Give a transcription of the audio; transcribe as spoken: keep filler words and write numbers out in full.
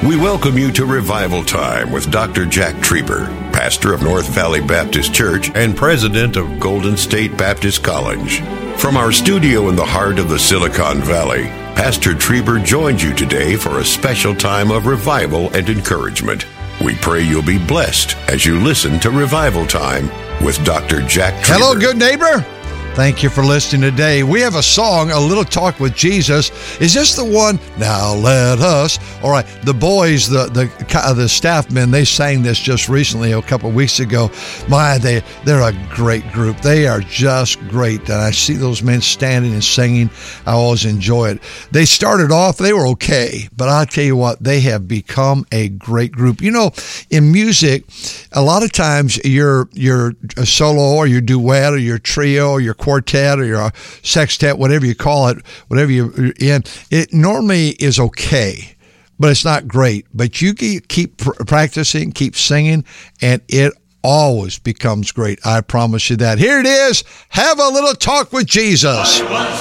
We welcome you to Revival Time with Doctor Jack Trieber, pastor of North Valley Baptist Church and president of Golden State Baptist College. From our studio in the heart of the Silicon Valley, Pastor Trieber joins you today for a special time of revival and encouragement. We pray you'll be blessed as you listen to Revival Time with Doctor Jack Trieber. Hello, good neighbor. Thank you for listening today. We have a song, A Little Talk with Jesus. Is this the one? Now let us. All right, the boys, the the the staff men, they sang this just recently, a couple of weeks ago. My, they they're a great group. They are just great. And I see those men standing and singing. I always enjoy it. They started off, they were okay, but I'll tell you what, they have become a great group. You know, in music, a lot of times you're you're a solo or your duet or your trio or your quartet or your sextet, whatever you call it, whatever you're in, it normally is okay, but it's not great. But you keep practicing, keep singing, and it always becomes great. I promise you that. Here it is. Have a little talk with Jesus.